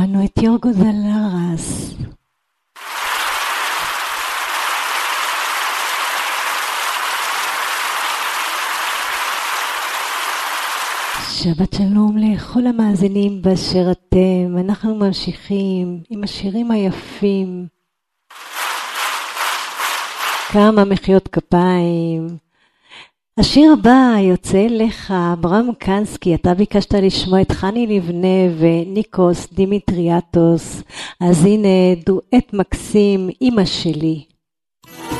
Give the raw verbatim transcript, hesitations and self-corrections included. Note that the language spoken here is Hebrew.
שמענו את יורגו דלרס. שבת שלום לכל המאזינים באשר אתם. אנחנו ממשיכים עם השירים היפים. כמה מחיאות כפיים. השיר הבא יוצא אליך, אברהם קנסקי. אתה ביקשת לשמוע את חני לבנה וניקוס דימיטריאטוס. אז הנה דואט מקסים, אמא שלי.